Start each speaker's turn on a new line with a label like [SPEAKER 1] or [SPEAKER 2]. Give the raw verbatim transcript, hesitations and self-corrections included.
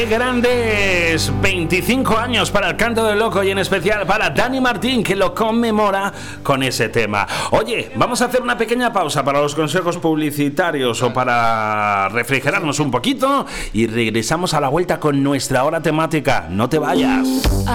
[SPEAKER 1] Grandes veinticinco años para el Canto del Loco y en especial para Dani Martín, que lo conmemora con ese tema. Oye, vamos a hacer una pequeña pausa para los consejos publicitarios o para refrigerarnos un poquito y regresamos a la vuelta con nuestra hora temática. No te vayas.